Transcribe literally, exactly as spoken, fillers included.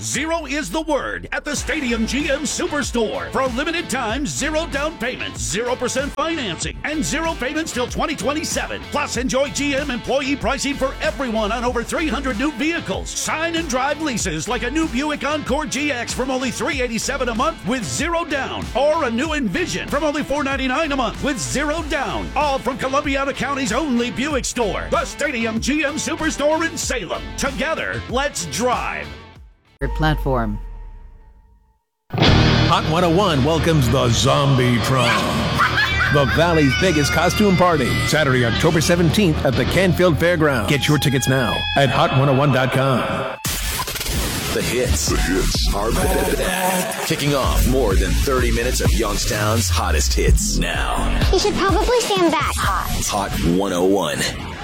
Zero is the word at the Stadium G M Superstore. For a limited time, zero down payments, zero percent financing, and zero payments till twenty twenty-seven. Plus, enjoy G M employee pricing for everyone on over three hundred new vehicles. Sign and drive leases like a new Buick Encore G X from only three hundred eighty-seven dollars a month with zero down. Or a new Envision from only four hundred ninety-nine dollars a month with zero down. All from Columbiana County's only Buick store. The Stadium G M Superstore in Salem. Together, let's drive. Platform. Hot one oh one welcomes the Zombie Prom, the Valley's biggest costume party, Saturday, October seventeenth at the Canfield Fairgrounds. Get your tickets now at hot one oh one dot com. The hits, the hits are back. Kicking off more than thirty minutes of Youngstown's hottest hits now. You should probably stand back. Hot. Hot one oh one.